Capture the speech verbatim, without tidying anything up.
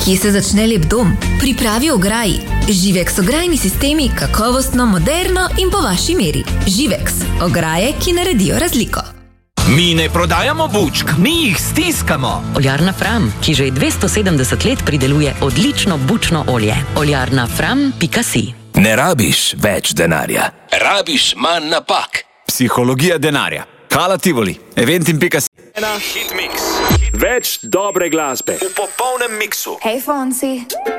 Kje se začne lep dom? Pripravi ograji. Živex ograjni sistemi, kakovostno, moderno in po vaši meri. Živex, ograje, ki naredijo razliko. Mi ne prodajamo bučk, mi jih stiskamo. Oljarna Fram, ki že dvesto sedemdeset let prideluje odlično bučno olje. oljarna fram pika si. Ne rabiš več denarja, rabiš manj napak. Psihologija denarja. Hala Tivoli, eventim pika si. Hit mix. Več dobre glasbe v popolnem miksu. Hej, Fonsi.